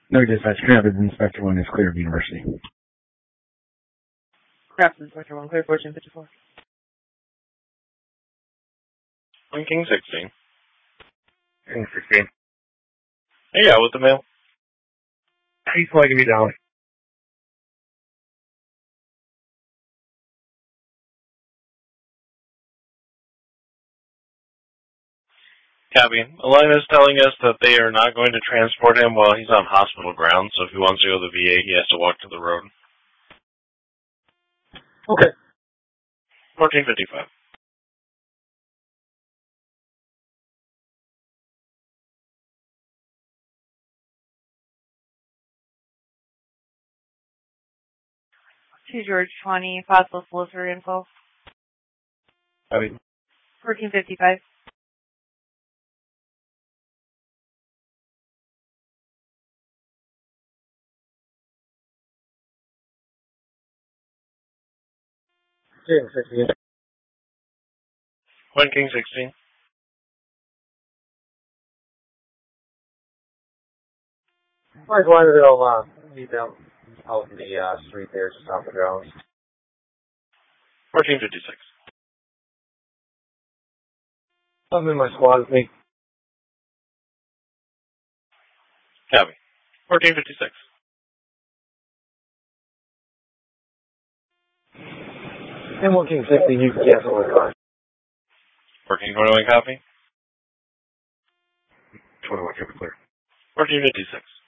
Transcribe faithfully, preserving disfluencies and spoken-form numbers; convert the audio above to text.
No dispatch. Craft Inspector one is clear of University. Craft Inspector one, clear fourteen fifty-four. One King sixteen. King sixteen. Hey, yeah, with the mail. He's flagging me down. Copy. Alina is telling us that they are not going to transport him while he's on hospital grounds, so if he wants to go to the V A, he has to walk to the road. Okay. fourteen fifty-five. Two George twenty, possible solicitor info. Copy. fourteen fifty-five. King sixteen. One King sixteen. Might as well they'll uh, meet them out in the uh, street there, just off the grounds. fourteen fifty-six. I'm in my squad with me. Copy. fourteen fifty-six. And one King sixteen, you can cancel the car. fourteen twenty-one copy. twenty-one, clear. fourteen fifty-six.